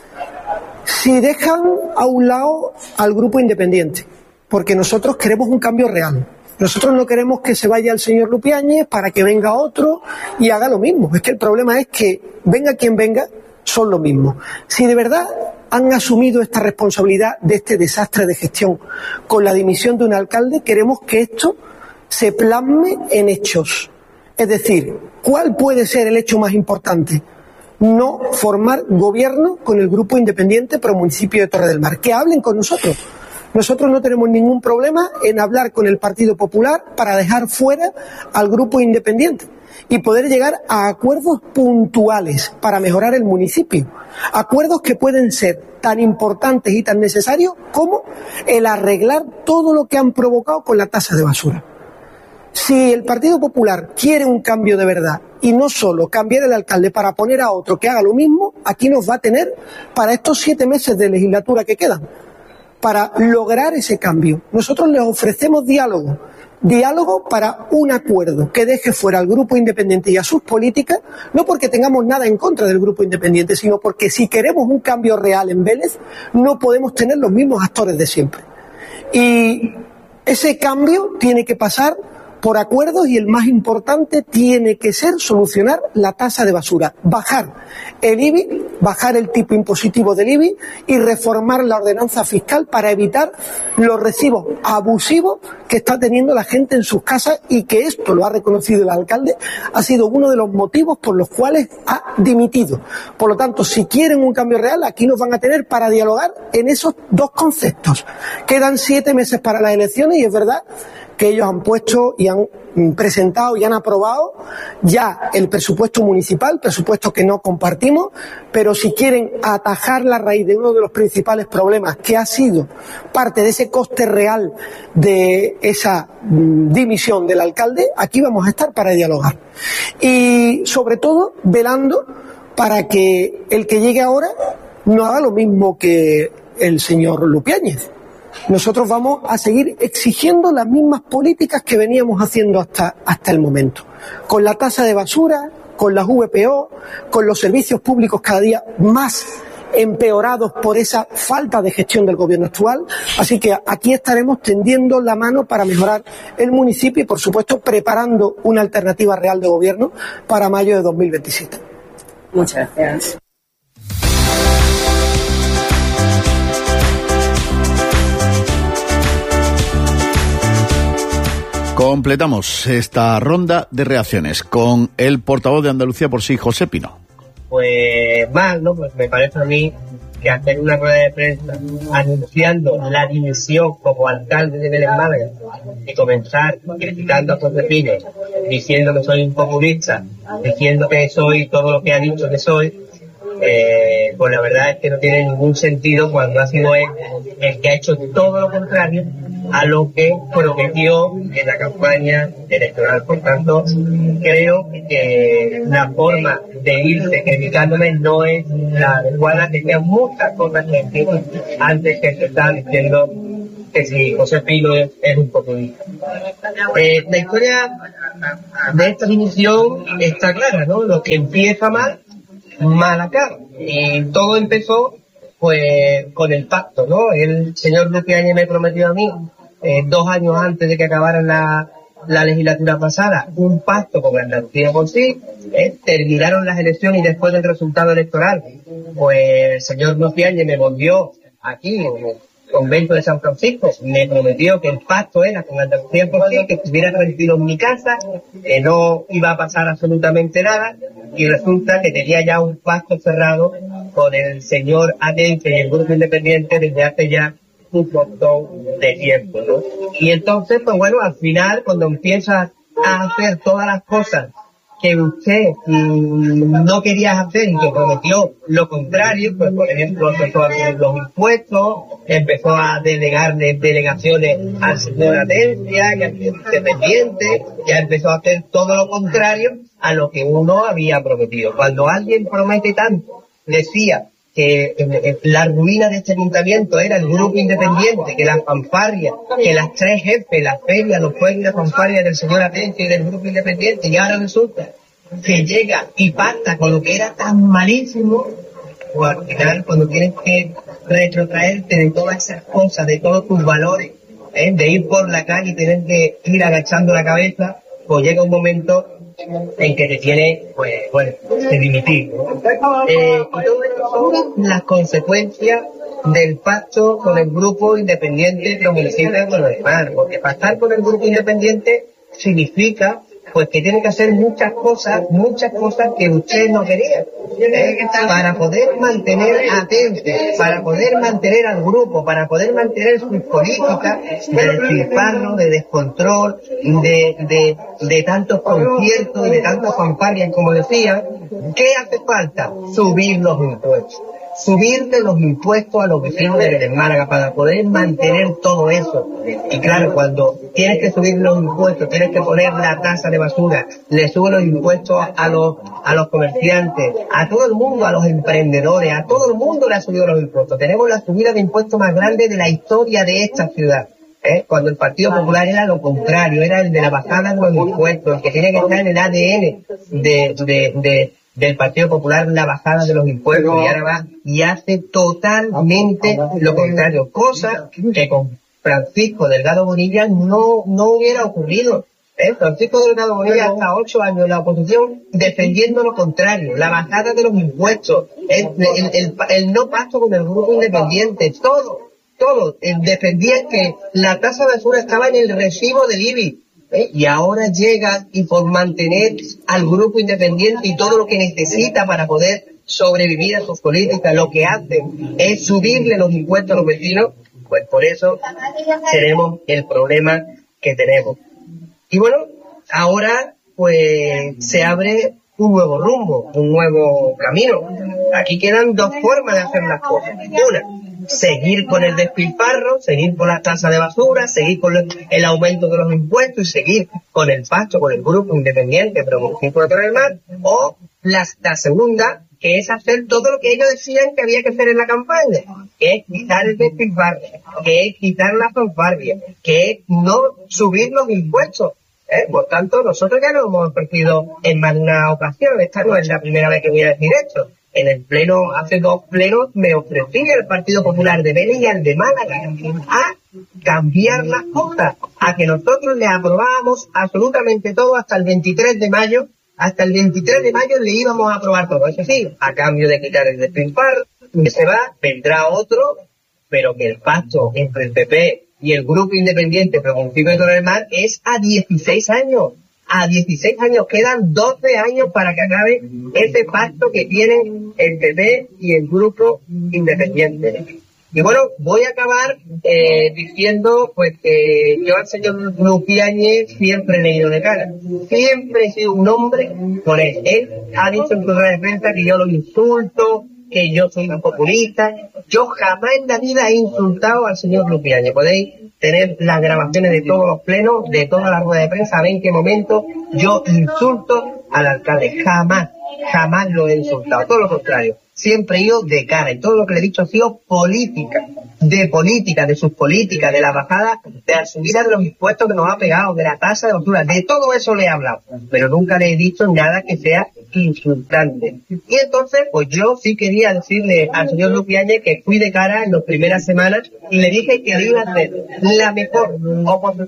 Si dejan a un lado al grupo independiente, porque nosotros queremos un cambio real. Nosotros no queremos que se vaya el señor Lupiáñez para que venga otro y haga lo mismo. Es que el problema es que venga quien venga, son lo mismo. Si de verdad han asumido esta responsabilidad de este desastre de gestión con la dimisión de un alcalde, queremos que esto se plasme en hechos. Es decir, ¿cuál puede ser el hecho más importante? No formar gobierno con el grupo independiente pro municipio de Torre del Mar. Que hablen con nosotros. Nosotros no tenemos ningún problema en hablar con el Partido Popular para dejar fuera al grupo independiente y poder llegar a acuerdos puntuales para mejorar el municipio. Acuerdos que pueden ser tan importantes y tan necesarios como el arreglar todo lo que han provocado con la tasa de basura. Si el Partido Popular quiere un cambio de verdad y no solo cambiar el alcalde para poner a otro que haga lo mismo, aquí nos va a tener para estos siete meses de legislatura que quedan, para lograr ese cambio. Nosotros les ofrecemos diálogo, diálogo para un acuerdo que deje fuera al grupo independiente y a sus políticas, no porque tengamos nada en contra del grupo independiente, sino porque si queremos un cambio real en Vélez, no podemos tener los mismos actores de siempre. Y ese cambio tiene que pasar por acuerdos y el más importante tiene que ser solucionar la tasa de basura, bajar el I B I, bajar el tipo impositivo del I B I y reformar la ordenanza fiscal para evitar los recibos abusivos que está teniendo la gente en sus casas y que esto lo ha reconocido el alcalde, ha sido uno de los motivos por los cuales ha dimitido. Por lo tanto, si quieren un cambio real, aquí nos van a tener para dialogar en esos dos conceptos. Quedan siete meses para las elecciones y es verdad que ellos han puesto y han presentado y han aprobado ya el presupuesto municipal, presupuesto que no compartimos, pero si quieren atajar la raíz de uno de los principales problemas que ha sido parte de ese coste real de esa mm, dimisión del alcalde, aquí vamos a estar para dialogar. Y sobre todo velando para que el que llegue ahora no haga lo mismo que el señor Lupiáñez. Nosotros vamos a seguir exigiendo las mismas políticas que veníamos haciendo hasta, hasta el momento. Con la tasa de basura, con las V P O, con los servicios públicos cada día más empeorados por esa falta de gestión del gobierno actual. Así que aquí estaremos tendiendo la mano para mejorar el municipio y, por supuesto, preparando una alternativa real de gobierno para mayo de dos mil veintisiete. Muchas gracias. Completamos esta ronda de reacciones con el portavoz de Andalucía por sí, José Pino. Pues mal, ¿no? Pues me parece a mí que hacer una rueda de prensa anunciando la dimisión como alcalde de Vélez Málaga y comenzar criticando a José Pino, diciendo que soy un populista, diciendo que soy todo lo que ha dicho que soy, eh, pues la verdad es que no tiene ningún sentido cuando ha sido él el que ha hecho todo lo contrario a lo que prometió en la campaña electoral. Por tanto, creo que la forma de irse criticándome no es la adecuada. Tenía muchas cosas que decir antes que se está diciendo que si José Pino es, es un populista. Eh, la historia de esta dimisión está clara, ¿no? Lo que empieza mal, mal acaba. Y todo empezó pues con el pacto, ¿no? El señor Lupiáñez me prometió a mí Eh, dos años antes de que acabara la, la legislatura pasada, un pacto con Andalucía por sí, eh, terminaron las elecciones y después del resultado electoral, pues el señor Lupiáñez me volvió aquí, convento de San Francisco, me prometió que el pacto era con Andalucía por sí, que estuviera tranquilo en mi casa, que no iba a pasar absolutamente nada, y resulta que tenía ya un pacto cerrado con el señor Atencio y el Grupo Independiente desde hace ya un montón de tiempo, ¿no? Y entonces, pues bueno, al final, cuando empieza a hacer todas las cosas que usted mmm, no quería hacer y que prometió lo contrario, pues por ejemplo empezó a hacer los impuestos, empezó a delegarle delegaciones al señor Atencia y al Independiente, ya empezó a hacer todo lo contrario a lo que uno había prometido. Cuando alguien promete tanto, decía que eh, la ruina de este ayuntamiento era el Grupo Independiente, que las fanfarrias, que las tres jefes, las ferias, los juegos y las fanfarrias del señor Atencio y del Grupo Independiente, y ahora resulta que llega y pacta con lo que era tan malísimo, o al final cuando tienes que retrotraerte de todas esas cosas, de todos tus valores, ¿eh? de ir por la calle y tener que ir agachando la cabeza, pues llega un momento en que te tiene, pues, bueno, de dimitir, ¿no? Eh, y todo esto son las consecuencias del pacto con el Grupo Independiente de los municipios de Buenos Aires, porque pactar con el Grupo Independiente significa pues que tiene que hacer muchas cosas, muchas cosas que usted no quería, ¿eh? para poder mantener atentos, para poder mantener al grupo, para poder mantener sus políticas de despilfarro, de descontrol, de, de, de tantos conciertos y de tantas fanfarrias, como decía. ¿Qué hace falta? Subir los impuestos. Subirle los impuestos a los vecinos de Vélez Málaga para poder mantener todo eso. Y claro, cuando tienes que subir los impuestos, tienes que poner la tasa de basura, le suben los impuestos a los a los comerciantes, a todo el mundo, a los emprendedores, a todo el mundo le ha subido los impuestos. Tenemos la subida de impuestos más grande de la historia de esta ciudad. ¿Eh? Cuando el Partido Popular era lo contrario, era el de la bajada de los impuestos, el que tenía que estar en el A D N de, de, de del Partido Popular, la bajada de los impuestos, y ahora va y hace totalmente lo contrario, cosa que con Francisco Delgado Bonilla no, no hubiera ocurrido. ¿Eh? Francisco Delgado Bonilla hasta ocho años en la oposición defendiendo lo contrario, la bajada de los impuestos, el, el, el, el no pacto con el Grupo Independiente, todo, todo, el defendía que la tasa de basura estaba en el recibo del I B I. ¿Eh? Y ahora llega y por mantener al Grupo Independiente y todo lo que necesita para poder sobrevivir a sus políticas, lo que hace es subirle los impuestos a los vecinos, pues por eso tenemos el problema que tenemos. Y bueno, ahora pues se abre un nuevo rumbo, un nuevo camino. Aquí quedan dos formas de hacer las cosas. Una, seguir con el despilfarro, seguir con la tasa de basura, seguir con el aumento de los impuestos y seguir con el pacto con el Grupo Independiente, pero con cinco de Mar, o la, la segunda, que es hacer todo lo que ellos decían que había que hacer en la campaña, que es quitar el despilfarro, que es quitar la fanfarria, que es no subir los impuestos. ¿Eh? Por tanto, nosotros ya lo hemos ofrecido en más de una ocasión. Esta no es la primera vez que voy a decir esto. En el pleno, hace dos plenos, me ofrecí al Partido Popular de Vélez y al de Málaga a cambiar las cosas, a que nosotros le aprobábamos absolutamente todo hasta el veintitrés de mayo. Hasta el veintitrés de mayo le íbamos a aprobar todo. Eso sí, a cambio de quitar el despilfarro, que se va, vendrá otro, pero que el pacto entre el P P y el Grupo Independiente, pero con Fico de Torre del Mar, es a dieciséis años. A dieciséis años, quedan doce años para que acabe ese pacto que tienen el P P y el Grupo Independiente. Y bueno, voy a acabar eh, diciendo pues que yo al señor Lupiáñez siempre le he ido de cara. Siempre he sido un hombre con él. Él ha dicho en su red de prensa que yo lo insulto, que yo soy un populista. Yo jamás en la vida he insultado al señor Lupiáñez. Podéis tener las grabaciones de todos los plenos, de todas las ruedas de prensa, a ver en qué momento yo insulto al alcalde. Jamás, jamás lo he insultado. Todo lo contrario. Siempre he ido de cara, y todo lo que le he dicho ha sido política, de política, de sus políticas, de la bajada, de la subida de los impuestos que nos ha pegado, de la tasa de basura, de todo eso le he hablado, pero nunca le he dicho nada que sea insultante. Y entonces, pues yo sí quería decirle al señor Lupiáñez que fui de cara en las primeras semanas y le dije que iba a hacer la mejor oposición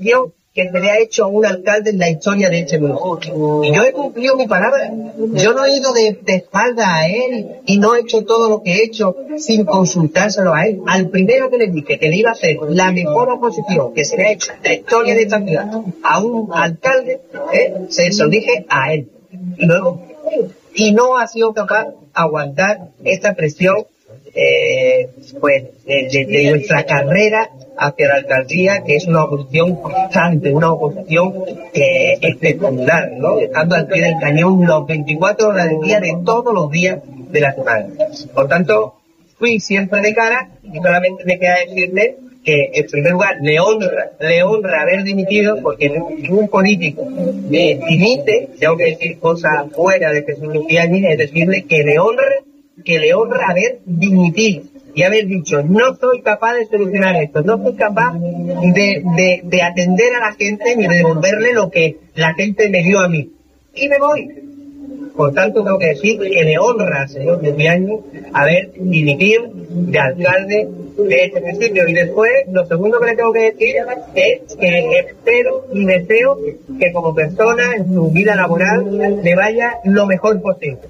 que se le ha hecho a un alcalde en la historia de este municipio. Y yo he cumplido mi palabra. Yo no he ido de, de espalda a él y no he hecho todo lo que he hecho sin consultárselo a él. Al primero que le dije que le iba a hacer la mejor oposición que se le ha hecho en la historia de esta ciudad a un alcalde, ¿eh? se, se lo dije a él. Y luego, y no ha sido capaz de aguantar esta presión eh, pues de, de, de nuestra carrera hacia la alcaldía, que es una oposición constante, una oposición eh, espectacular, ¿no? Estando al pie del cañón los veinticuatro horas del día de todos los días de la semana. Por tanto, fui siempre de cara y solamente me queda decirle que en primer lugar le honra, le honra haber dimitido, porque ningún político me dimite, tengo que decir cosas fuera de Jesús Lupiáñez, es decirle que le honra, que le honra haber dimitido y haber dicho, no soy capaz de solucionar esto, no soy capaz de, de, de atender a la gente ni de devolverle lo que la gente me dio a mí. Y me voy. Por tanto, tengo que decir que le honra al señor Lupiáñez haber dimitido de alcalde de este municipio. Y después, lo segundo que le tengo que decir es que espero y deseo que como persona en su vida laboral le vaya lo mejor posible.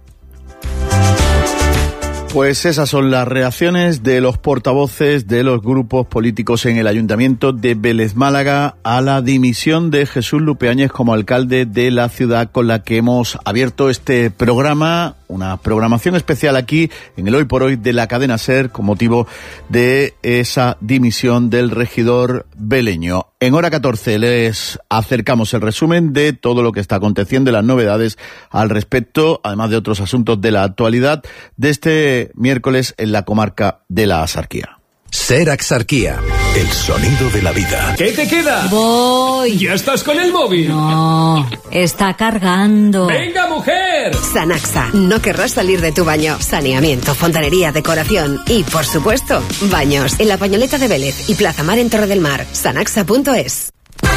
Pues esas son las reacciones de los portavoces de los grupos políticos en el Ayuntamiento de Vélez Málaga a la dimisión de Jesús Lupiáñez como alcalde de la ciudad, con la que hemos abierto este programa, una programación especial aquí en el Hoy por Hoy de la cadena SER con motivo de esa dimisión del regidor veleño. En hora catorce les acercamos el resumen de todo lo que está aconteciendo, las novedades al respecto, además de otros asuntos de la actualidad de este miércoles en la comarca de la Axarquía. SER Axarquía, el sonido de la vida. ¿Qué te queda? Voy. ¿Ya estás con el móvil? No, está cargando. ¡Venga, mujer! Sanaxa, no querrás salir de tu baño. Saneamiento, fontanería, decoración y, por supuesto, baños. En la Pañoleta de Vélez y Plaza Mar en Torre del Mar. Sanaxa punto es.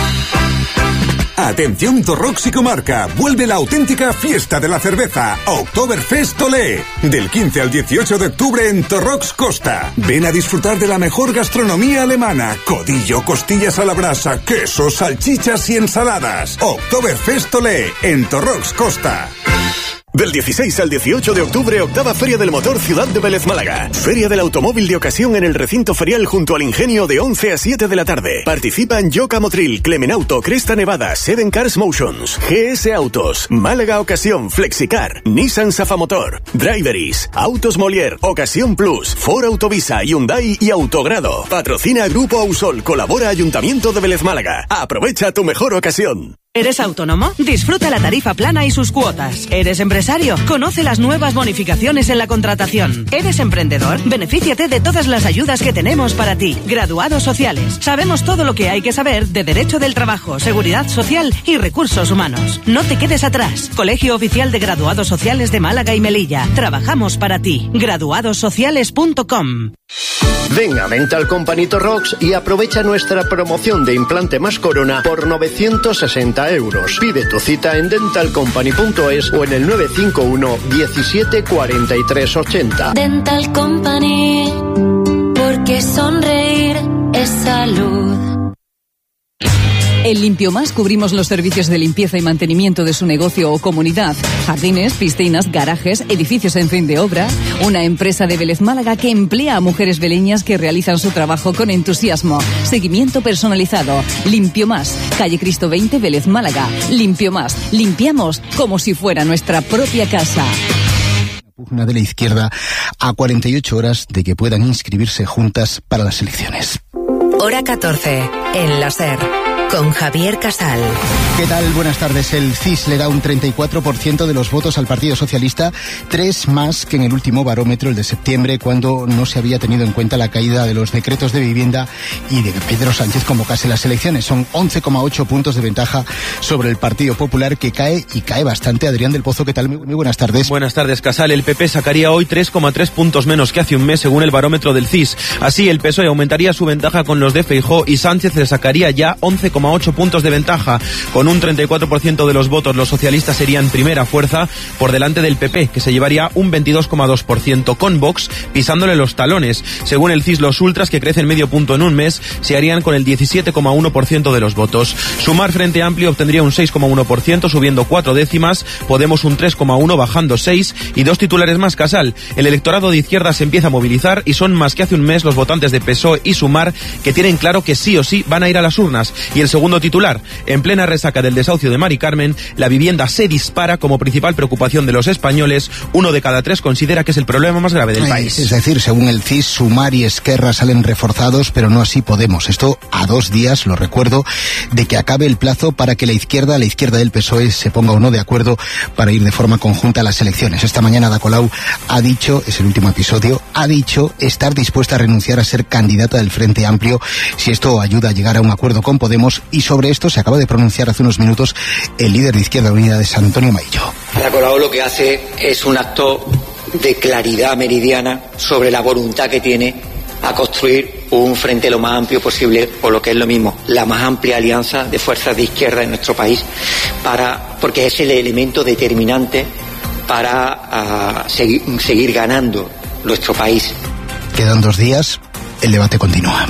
Atención Torrox y comarca, vuelve la auténtica fiesta de la cerveza, Oktoberfest Olé, del quince al dieciocho de octubre en Torrox Costa. Ven a disfrutar de la mejor gastronomía alemana, codillo, costillas a la brasa, quesos, salchichas y ensaladas. Oktoberfest Olé, en Torrox Costa. Del dieciséis al dieciocho de octubre, octava Feria del Motor Ciudad de Vélez Málaga. Feria del automóvil de ocasión en el recinto ferial junto al Ingenio de once a siete de la tarde. Participan Yoka Motril, Clemenauto, Cresta Nevada, Seven Cars Motions, G S Autos, Málaga Ocasión, Flexicar, Nissan Safamotor, Driveris, Autos Molière, Ocasión Plus, Ford Autovisa, Hyundai y Autogrado. Patrocina Grupo Ausol, colabora Ayuntamiento de Vélez Málaga. Aprovecha tu mejor ocasión. ¿Eres autónomo? Disfruta la tarifa plana y sus cuotas. ¿Eres empresario? Conoce las nuevas bonificaciones en la contratación. ¿Eres emprendedor? Benefíciate de todas las ayudas que tenemos para ti. Graduados sociales. Sabemos todo lo que hay que saber de Derecho del Trabajo, Seguridad Social y Recursos Humanos. No te quedes atrás. Colegio Oficial de Graduados Sociales de Málaga y Melilla. Trabajamos para ti. graduados sociales punto com. Ven a Dental Company Torrox y aprovecha nuestra promoción de implante más corona por novecientos sesenta euros. Pide tu cita en dental company punto es o en el nueve cinco uno diecisiete cuarenta y tres ochenta. Dental Company, porque sonreír es salud. En Limpio Más cubrimos los servicios de limpieza y mantenimiento de su negocio o comunidad. Jardines, piscinas, garajes, edificios en fin de obra. Una empresa de Vélez Málaga que emplea a mujeres veleñas que realizan su trabajo con entusiasmo. Seguimiento personalizado. Limpio Más. Calle Cristo veinte, Vélez Málaga. Limpio Más. Limpiamos como si fuera nuestra propia casa. Una de la izquierda a cuarenta y ocho horas de que puedan inscribirse juntas para las elecciones. Hora catorce, en la SER. Con Javier Casal. ¿Qué tal? Buenas tardes. El C I S le da un treinta y cuatro por ciento de los votos al Partido Socialista, tres más que en el último barómetro, el de septiembre, cuando no se había tenido en cuenta la caída de los decretos de vivienda y de que Pedro Sánchez convocase las elecciones. Son once coma ocho puntos de ventaja sobre el Partido Popular, que cae y cae bastante. Adrián del Pozo, ¿qué tal? Muy, muy buenas tardes. Buenas tardes, Casal. El P P sacaría hoy tres coma tres puntos menos que hace un mes, según el barómetro del C I S. Así, el P S O E aumentaría su ventaja con los de Feijóo y Sánchez le sacaría ya once coma coma ocho puntos de ventaja. Con un treinta y cuatro por ciento de los votos, los socialistas serían primera fuerza por delante del P P, que se llevaría un veintidós coma dos por ciento, con Vox pisándole los talones. Según el C I S, los ultras, que crecen medio punto en un mes, se harían con el diecisiete coma uno por ciento de los votos. Sumar Frente Amplio obtendría un seis coma uno por ciento, subiendo cuatro décimas, Podemos un tres coma uno, bajando seis, y dos titulares más. Casal: el electorado de izquierda se empieza a movilizar y son más que hace un mes los votantes de P S O E y Sumar que tienen claro que sí o sí van a ir a las urnas. Y el segundo titular: en plena resaca del desahucio de Mari Carmen, la vivienda se dispara como principal preocupación de los españoles. Uno de cada tres considera que es el problema más grave del país. Es decir, según el C I S, Sumar y Esquerra salen reforzados, pero no así Podemos. Esto a dos días, lo recuerdo, de que acabe el plazo para que la izquierda, la izquierda del P S O E, se ponga o no de acuerdo para ir de forma conjunta a las elecciones. Esta mañana Ada Colau ha dicho, es el último episodio, ha dicho estar dispuesta a renunciar a ser candidata del Frente Amplio si esto ayuda a llegar a un acuerdo con Podemos, y sobre esto se acaba de pronunciar hace unos minutos el líder de Izquierda Unida de San Antonio Maillo. Ada Colau lo que hace es un acto de claridad meridiana sobre la voluntad que tiene a construir un frente lo más amplio posible, o lo que es lo mismo, la más amplia alianza de fuerzas de izquierda en nuestro país, para porque es el elemento determinante para uh, seguir, seguir ganando nuestro país. Quedan dos días, el debate continúa.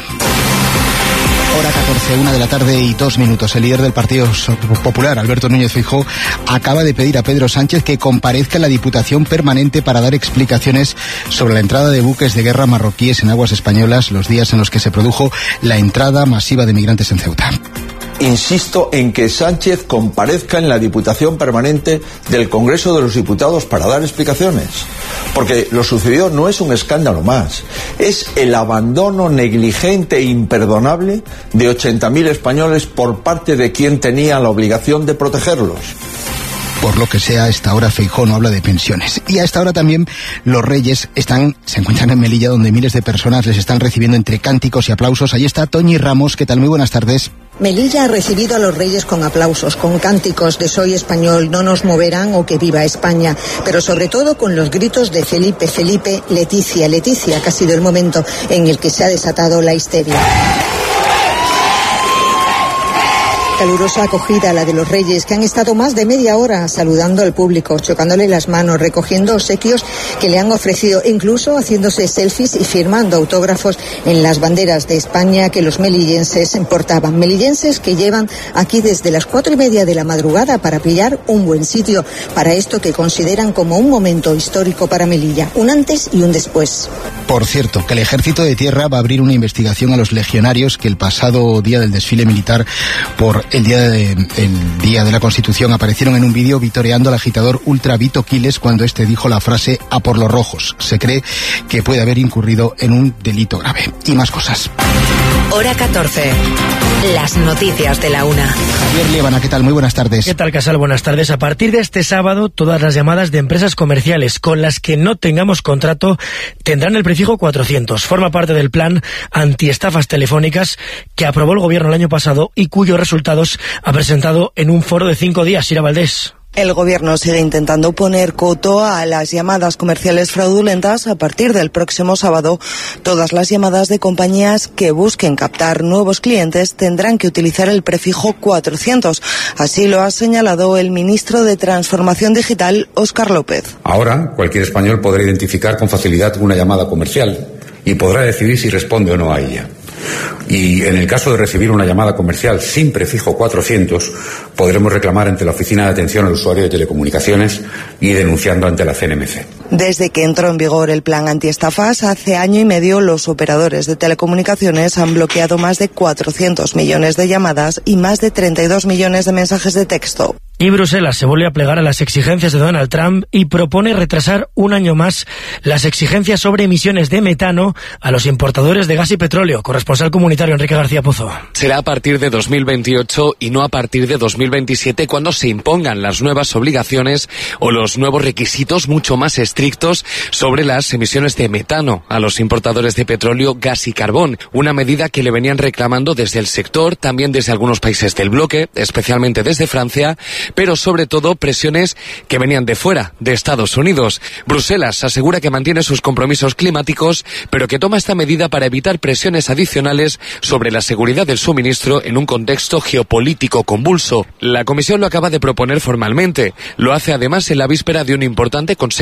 Hora catorce, una de la tarde y dos minutos. El líder del Partido Popular, Alberto Núñez Feijóo, acaba de pedir a Pedro Sánchez que comparezca en la Diputación Permanente para dar explicaciones sobre la entrada de buques de guerra marroquíes en aguas españolas los días en los que se produjo la entrada masiva de migrantes en Ceuta. Insisto en que Sánchez comparezca en la Diputación Permanente del Congreso de los Diputados para dar explicaciones. Porque lo sucedido no es un escándalo más, es el abandono negligente e imperdonable de ochenta mil españoles por parte de quien tenía la obligación de protegerlos. Por lo que sea, a esta hora Feijóo no habla de pensiones. Y a esta hora también los Reyes están, se encuentran en Melilla, donde miles de personas les están recibiendo entre cánticos y aplausos. Ahí está Toñi Ramos. ¿Qué tal? Muy buenas tardes. Melilla ha recibido a los Reyes con aplausos, con cánticos de "Soy español, no nos moverán" o "Que viva España", pero sobre todo con los gritos de "Felipe, Felipe, Leticia, Leticia", que ha sido el momento en el que se ha desatado la histeria. Calurosa acogida la de los Reyes, que han estado más de media hora saludando al público, chocándole las manos, recogiendo obsequios que le han ofrecido, incluso haciéndose selfies y firmando autógrafos en las banderas de España que los melillenses portaban. Melillenses que llevan aquí desde las cuatro y media de la madrugada para pillar un buen sitio para esto que consideran como un momento histórico para Melilla, un antes y un después. Por cierto, que el Ejército de Tierra va a abrir una investigación a los legionarios que el pasado día del desfile militar por el día de, el día de la Constitución aparecieron en un vídeo vitoreando al agitador ultra Vito Quiles cuando este dijo la frase "a por los rojos". Se cree que puede haber incurrido en un delito grave. Y más cosas. Hora catorce. Las noticias de la una. Javier Liébana, ¿qué tal? Muy buenas tardes. ¿Qué tal, Casal? Buenas tardes. A partir de este sábado, todas las llamadas de empresas comerciales con las que no tengamos contrato tendrán el prefijo cuatrocientos. Forma parte del plan antiestafas telefónicas que aprobó el gobierno el año pasado y cuyos resultados ha presentado en un foro de cinco días. Sira Valdés. El gobierno sigue intentando poner coto a las llamadas comerciales fraudulentas. A partir del próximo sábado, todas las llamadas de compañías que busquen captar nuevos clientes tendrán que utilizar el prefijo cuatrocientos. Así lo ha señalado el ministro de Transformación Digital, Óscar López. Ahora, cualquier español podrá identificar con facilidad una llamada comercial y podrá decidir si responde o no a ella. Y en el caso de recibir una llamada comercial sin prefijo cuatrocientos, podremos reclamar ante la Oficina de Atención al Usuario de Telecomunicaciones y denunciando ante la C N M C. Desde que entró en vigor el plan antiestafas, hace año y medio los operadores de telecomunicaciones han bloqueado más de cuatrocientos millones de llamadas y más de treinta y dos millones de mensajes de texto. Y Bruselas se vuelve a plegar a las exigencias de Donald Trump y propone retrasar un año más las exigencias sobre emisiones de metano a los importadores de gas y petróleo. Corresponsal comunitario Enrique García Pozo. Será a partir de dos mil veintiocho y no a partir de dos mil veintisiete cuando se impongan las nuevas obligaciones o los nuevos requisitos mucho más estrictos sobre las emisiones de metano a los importadores de petróleo, gas y carbón. Una medida que le venían reclamando desde el sector, también desde algunos países del bloque, especialmente desde Francia, pero sobre todo presiones que venían de fuera, de Estados Unidos. Bruselas asegura que mantiene sus compromisos climáticos, pero que toma esta medida para evitar presiones adicionales sobre la seguridad del suministro en un contexto geopolítico convulso. La Comisión lo acaba de proponer formalmente. Lo hace además en la víspera de un importante consejo